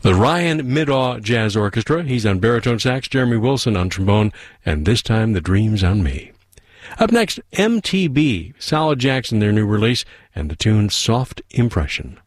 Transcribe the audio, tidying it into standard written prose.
The Ryan Middaugh Jazz Orchestra. He's on baritone sax, Jeremy Wilson on trombone, and this time the Dreams on Me. Up next, MTB, Solid Jackson, their new release, and the tune Soft Impression.